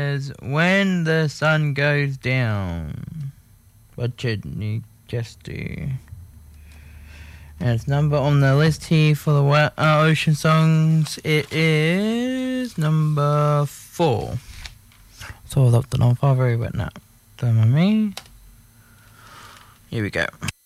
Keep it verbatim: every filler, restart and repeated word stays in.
is When the Sun Goes Down by Chidney Chesty. And its number on the list here for the uh, Ocean songs, it is number four. So I've done on five very wet now. Done with me. Here we go.